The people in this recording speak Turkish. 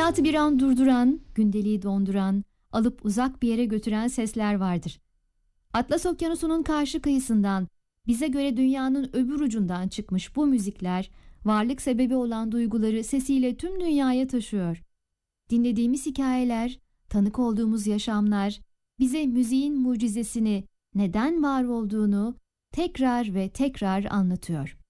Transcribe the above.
Hayatı bir an durduran, gündeliği donduran, alıp uzak bir yere götüren sesler vardır. Atlas Okyanusu'nun karşı kıyısından, bize göre dünyanın öbür ucundan çıkmış bu müzikler, varlık sebebi olan duyguları sesiyle tüm dünyaya taşıyor. Dinlediğimiz hikayeler, tanık olduğumuz yaşamlar, bize müziğin mucizesini, neden var olduğunu tekrar ve tekrar anlatıyor.